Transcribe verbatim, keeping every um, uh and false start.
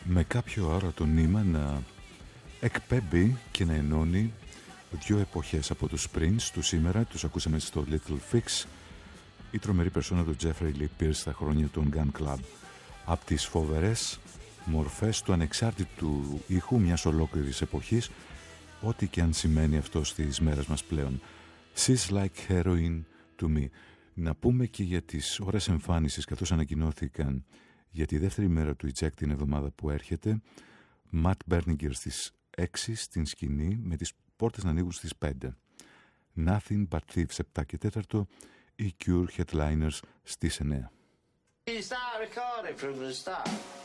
με κάποιο άρωτο νήμα να εκπέμπει και να ενώνει δύο εποχές από τους Prince του σήμερα. Τους ακούσαμε στο Little Fix, η τρομερή περσόνα του Jeffrey Lee Pierce στα χρόνια του Gun Club. Από τις φοβερές μορφές του ανεξάρτητου ήχου μιας ολόκληρης εποχής, ό,τι και αν σημαίνει αυτό στις μέρες μας πλέον. She's like heroin to me. Να πούμε και για τις ώρες εμφάνισης, καθώς ανακοινώθηκαν για τη δεύτερη μέρα του Eject την εβδομάδα που έρχεται. Matt Berninger στις έξι στην σκηνή, με τις πόρτες να ανοίγουν στις πέντε. Nothing But Thieves επτά και τέταρτο, οι Cure Headliners στις εννέα. You start recording from the start.